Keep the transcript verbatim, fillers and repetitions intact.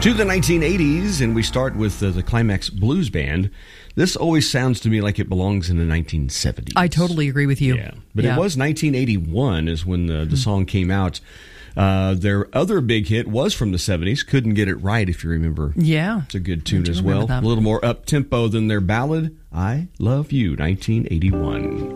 To the nineteen eighties, and we start with uh, the Climax Blues Band. This always sounds to me like it belongs in the nineteen seventies. I totally agree with you. Yeah, but yeah. it was nineteen eighty-one is when the, the song came out. Uh, their other big hit was from the seventies, Couldn't Get It Right, if you remember. Yeah. It's a good tune I do as well. remember that. A little more up-tempo than their ballad, I Love You, nineteen eighty-one.